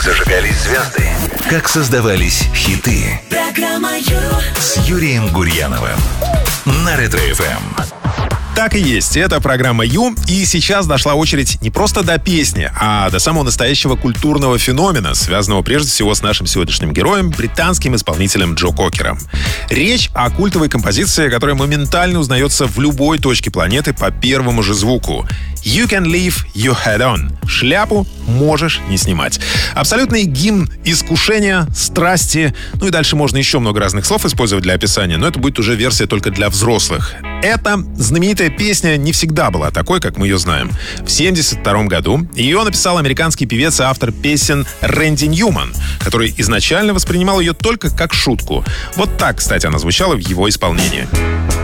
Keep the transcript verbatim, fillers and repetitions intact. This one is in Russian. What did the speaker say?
Как зажигались звезды, как создавались хиты. Программа Ю. С Юрием Гурьяновым на Ретро-эф эм. Так и есть, это программа Ю, и сейчас дошла очередь не просто до песни, а до самого настоящего культурного феномена, связанного прежде всего с нашим сегодняшним героем, британским исполнителем Джо Кокером. Речь о культовой композиции, которая моментально узнается в любой точке планеты по первому же звуку. You can leave your head on. Шляпу можешь не снимать. Абсолютный гимн искушения, страсти. Ну и дальше можно еще много разных слов использовать для описания, но это будет уже версия только для взрослых. Эта знаменитая песня не всегда была такой, как мы ее знаем. В семьдесят втором году ее написал американский певец и автор песен Рэнди Ньюман, который изначально воспринимал ее только как шутку. Вот так, кстати, она звучала в его исполнении.